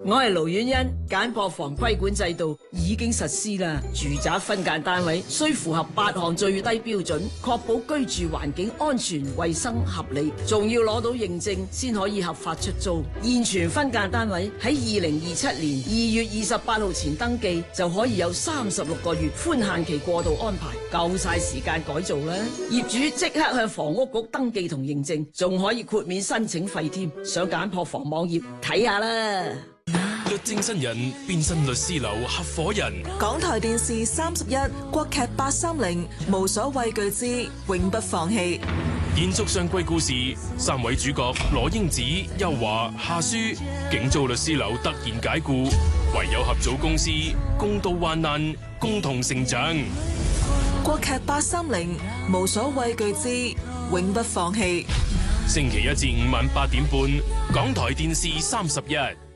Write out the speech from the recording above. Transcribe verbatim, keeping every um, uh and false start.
我係盧婉欣，簡樸房規管制度已經實施啦。住宅分間單位需符合八項最低標準，確保居住環境安全、衛生、合理，仲要攞到認證先可以合法出租。現存分間單位喺二零二七年二月二十八號前登記，就可以有三十六個月寬限期過渡安排，夠晒時間改造啦。業主即刻向房屋局登記同認證，仲可以豁免申請費添。上簡樸房網頁睇下啦。 律政新人變身律師樓合夥人。 港台電視三十一，國劇八三零，無所畏懼之永不放棄。 延續上季故事，三位主角羅英子、邱華、夏舒，竟遭律師樓突然解雇，唯有合組公司，共度患難，共同成長。 國劇八三零，無所畏懼之永不放棄。 星期一至五晚八點半，港台電視三十一。